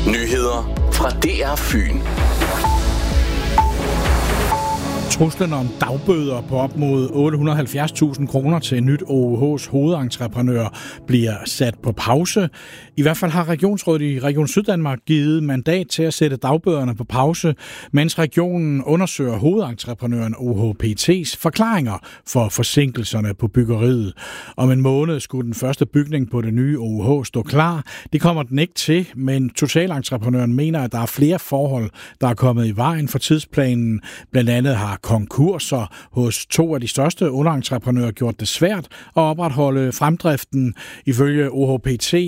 Nyheder fra DR Fyn. Truslen om dagbøder på op mod 870.000 kroner til nyt OUH's hovedentreprenør bliver sat på pause. I hvert fald har regionsrådet i Region Syddanmark givet mandat til at sætte dagbøderne på pause, mens regionen undersøger hovedentreprenøren OHPT's forklaringer for forsinkelserne på byggeriet. Om en måned skulle den første bygning på det nye OUH stå klar. Det kommer den ikke til, men totalentreprenøren mener, at der er flere forhold, der er kommet i vejen for tidsplanen. Blandt andet har konkurser hos 2 af de største underentreprenører gjort det svært at opretholde fremdriften. Ifølge OHPT